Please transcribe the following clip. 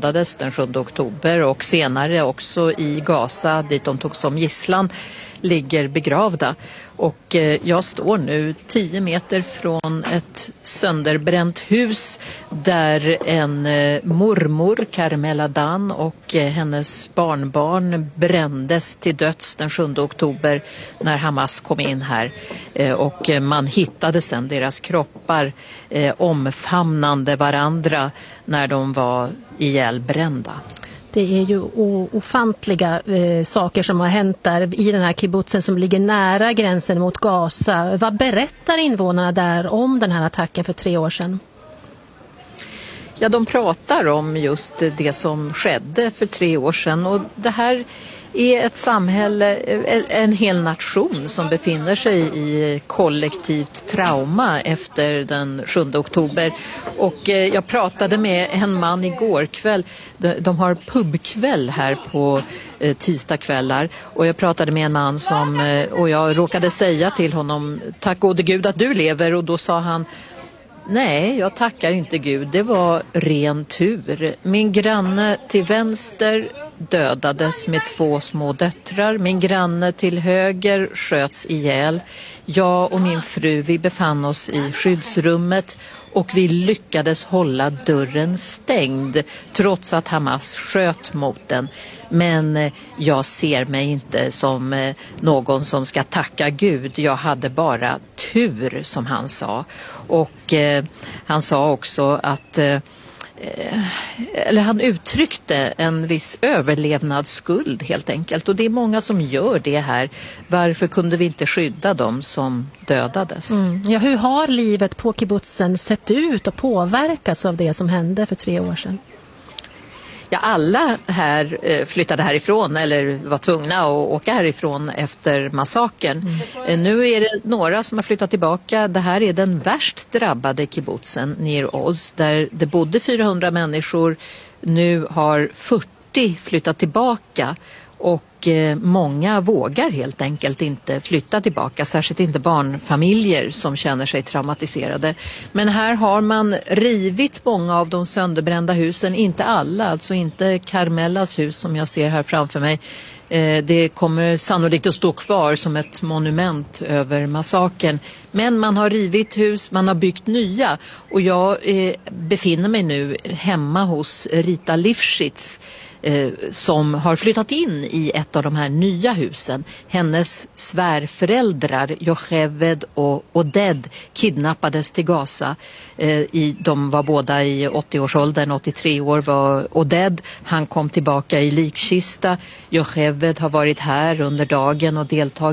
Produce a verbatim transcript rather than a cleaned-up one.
dödades den sjunde oktober och senare också i Gaza dit de tog som gisslan ligger begravda. Och jag står nu tio meter från ett sönderbränt hus där en mormor, Carmel Adan, och hennes barnbarn brändes till döds den sjunde oktober när Hamas kom in här. Och man hittade sedan deras kroppar omfamnande varandra när de var ihjälbrända. Det är ju ofantliga eh, saker som har hänt där i den här kibbutzen som ligger nära gränsen mot Gaza. Vad berättar invånarna där om den här attacken för tre år sedan? Ja, de pratar om just det som skedde för tre år sedan, och det här är ett samhälle, en hel nation som befinner sig i kollektivt trauma efter den sjunde oktober. Och jag pratade med en man igår kväll, de har pubkväll här på tisdagskvällar, och jag pratade med en man som, och jag råkade säga till honom, tack gode Gud att du lever, och då sa han, nej, jag tackar inte Gud, det var ren tur. Min granne till vänster dödades med två små döttrar. Min granne till höger sköts ihjäl. Jag och min fru, vi befann oss i skyddsrummet och vi lyckades hålla dörren stängd trots att Hamas sköt mot den. Men jag ser mig inte som någon som ska tacka Gud. Jag hade bara tur, som han sa. Och eh, han sa också att eh, eller han uttryckte en viss överlevnadsskuld helt enkelt, och det är många som gör det här. Varför kunde vi inte skydda dem som dödades? Mm. Ja, hur har livet på kibbutzen sett ut och påverkats av det som hände för tre år sedan? Ja, alla här flyttade härifrån eller var tvungna att åka härifrån efter massakern. Mm. Nu är det några som har flyttat tillbaka. Det här är den värst drabbade kibbutzen Nir Oz, där det bodde fyrahundra människor. Nu har fyrtio flyttat tillbaka, och många vågar helt enkelt inte flytta tillbaka, särskilt inte barnfamiljer som känner sig traumatiserade. Men här har man rivit många av de sönderbrända husen, inte alla, alltså inte Carmelas hus som jag ser här framför mig. Det kommer sannolikt att stå kvar som ett monument över massakern. Men man har rivit hus, man har byggt nya, och jag befinner mig nu hemma hos Rita Lifshitz, som har flyttat in i ett av de här nya husen. Hennes svärföräldrar Yocheved och Oded kidnappades till Gaza. De var båda i åttio-årsåldern, åttiotre år var Oded. Han kom tillbaka i likkista. Yocheved har varit här under dagen och deltagit